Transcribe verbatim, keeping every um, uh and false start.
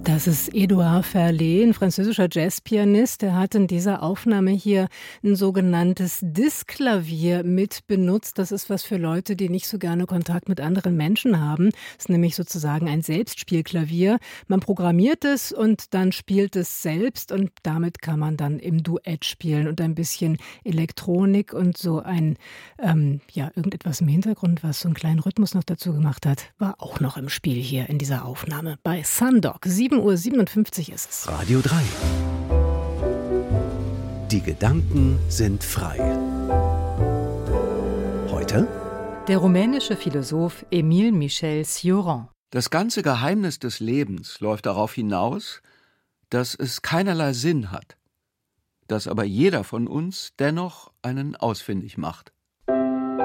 Das ist Édouard Ferlet, ein französischer Jazzpianist. Der hat in dieser Aufnahme hier ein sogenanntes Diskklavier mit benutzt. Das ist was für Leute, die nicht so gerne Kontakt mit anderen Menschen haben. Das ist nämlich sozusagen ein Selbstspielklavier. Man programmiert es und dann spielt es selbst und damit kann man dann im Duett spielen und ein bisschen Elektronik und so ein, ähm, ja, irgendetwas im Hintergrund, was so einen kleinen Rhythmus noch dazu gemacht hat, war auch noch im Spiel hier in dieser Aufnahme bei Sundog. sieben Uhr siebenundfünfzig ist es. Radio drei. Die Gedanken sind frei. Heute? Der rumänische Philosoph Emil Michel Cioran. Das ganze Geheimnis des Lebens läuft darauf hinaus, dass es keinerlei Sinn hat, dass aber jeder von uns dennoch einen ausfindig macht.